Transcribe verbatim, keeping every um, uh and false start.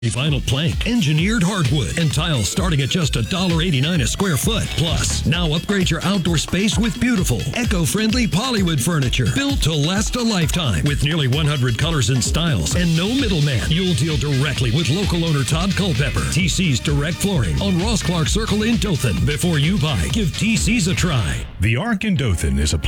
Vinyl plank, engineered hardwood, and tile starting at just one dollar and eighty-nine cents a square foot. Plus, now upgrade your outdoor space with beautiful, eco-friendly Polywood furniture built to last a lifetime. With nearly one hundred colors and styles and no middleman, you'll deal directly with local owner Todd Culpepper. T C's Direct Flooring on Ross Clark Circle in Dothan. Before you buy, give T C's a try. The Ark in Dothan is a place